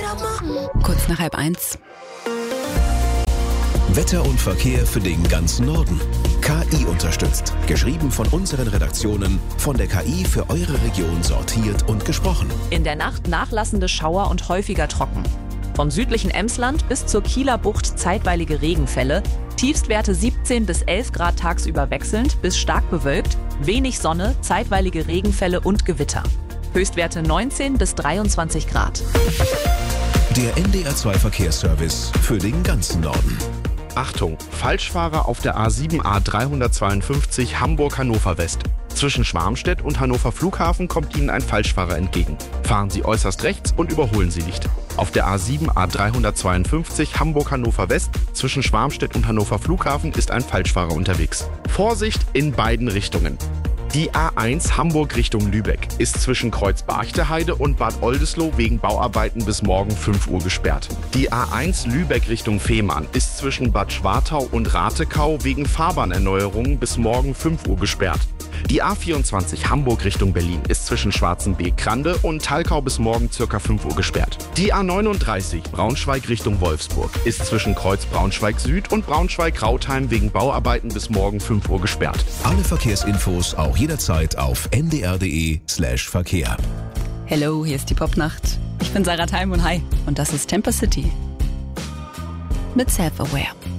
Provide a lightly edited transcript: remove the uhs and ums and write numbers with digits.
Kurz nach 12:30. Wetter und Verkehr für den ganzen Norden. KI unterstützt. Geschrieben von unseren Redaktionen, von der KI für eure Region sortiert und gesprochen. In der Nacht nachlassende Schauer und häufiger trocken. Vom südlichen Emsland bis zur Kieler Bucht zeitweilige Regenfälle. Tiefstwerte 17 bis 11 Grad tagsüber wechselnd bis stark bewölkt. Wenig Sonne, zeitweilige Regenfälle und Gewitter. Höchstwerte 19 bis 23 Grad. Der NDR2 Verkehrsservice für den ganzen Norden. Achtung, Falschfahrer auf der A7 A352 Hamburg-Hannover West. Zwischen Schwarmstedt und Hannover Flughafen kommt Ihnen ein Falschfahrer entgegen. Fahren Sie äußerst rechts und überholen Sie nicht. Auf der A7 A352 Hamburg-Hannover West zwischen Schwarmstedt und Hannover Flughafen ist ein Falschfahrer unterwegs. Vorsicht in beiden Richtungen. Die A1 Hamburg Richtung Lübeck ist zwischen Kreuz Barchteheide und Bad Oldesloe wegen Bauarbeiten bis morgen 5 Uhr gesperrt. Die A1 Lübeck Richtung Fehmarn ist zwischen Bad Schwartau und Ratekau wegen Fahrbahnerneuerungen bis morgen 5 Uhr gesperrt. Die A24 Hamburg Richtung Berlin ist zwischen Schwarzenbeek-Krande und Talkau bis morgen ca. 5 Uhr gesperrt. Die A39 Braunschweig Richtung Wolfsburg ist zwischen Kreuz Braunschweig Süd und Braunschweig-Rautheim wegen Bauarbeiten bis morgen 5 Uhr gesperrt. Alle Verkehrsinfos auch jederzeit auf ndr.de/Verkehr. Hello, hier ist die Popnacht. Ich bin Sarah Theim und hi. Und das ist Temper City. Mit Self-Aware.